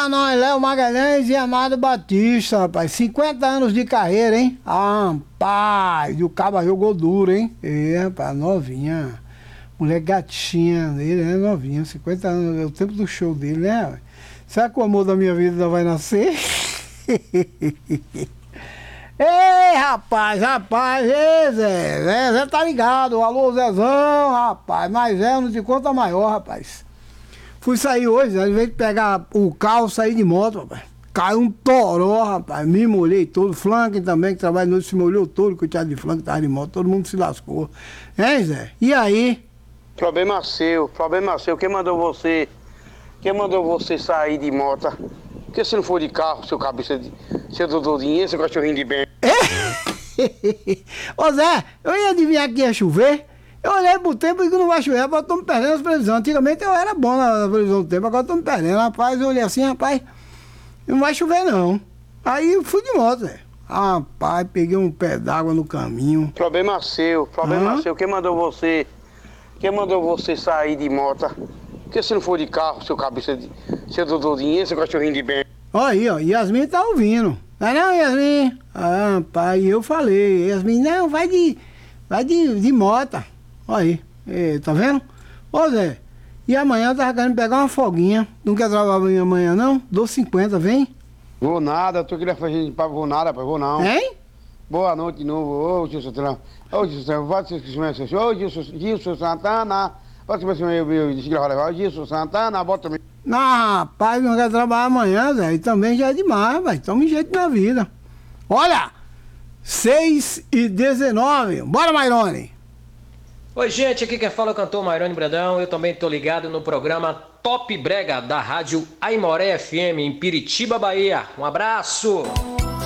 pra nós, Léo Magalhães e Amado Batista, rapaz. 50 anos de carreira, hein? Ah, rapaz, e o cabo jogou duro, hein? É, rapaz, novinha. Mulher gatinha dele, né? Novinha, 50 anos, é o tempo do show dele, né? Será que o amor da minha vida ainda vai nascer? Ei, rapaz, ei, Zé tá ligado, alô, Zezão, rapaz, mas Zé não te conta maior, rapaz. Fui sair hoje, ao invés de pegar o carro, sair de moto, rapaz. Caiu um toró, rapaz, me molhei todo, Flank também, que trabalha noite, se molhou todo, coitado de Flank, tava de moto, todo mundo se lascou. Hein, Zé? E aí? Problema seu, quem mandou você sair de moto? Porque se não for de carro, seu cabeça de... seu Dododinho, seu cachorrinho de bem. Ô Zé, eu ia adivinhar que ia chover. Eu olhei pro tempo e que não vai chover, rapaz, eu tô me perdendo as previsões. Antigamente eu era bom na previsão do tempo, agora eu tô me perdendo. Rapaz, eu olhei assim, rapaz, não vai chover não. Aí eu fui de moto, Zé. Rapaz, peguei um pé d'água no caminho. Problema seu, quem mandou você sair de moto? Porque se não for de carro, seu cabeça de... seu Dododinho, seu cachorrinho de bem. Olha aí, ó, Yasmin tá ouvindo. Não é não, Yasmin? Ah, pai, eu falei. Yasmin, não, vai de moto. Olha aí, tá vendo? Ô Zé, e amanhã eu tava querendo pegar uma folguinha. Não quer trabalhar amanhã não? Dou 50, vem? Vou nada, eu tô querendo fazer pra vou nada, pai, vou não. Hein? Boa noite de novo, ô Gilson Trão. Ô Gilson, ô Gilson Santana. Bota o Gilson Santana, bota o... Não, rapaz, não quer trabalhar amanhã, Zé. E também já é demais, vai. Toma um jeito na vida. Olha, 6h19. Bora, Mairone. Oi, gente, aqui quem fala é o cantor Mairone Brandão. Eu também tô ligado no programa Top Brega da rádio Aimoré FM em Piritiba, Bahia. Um abraço!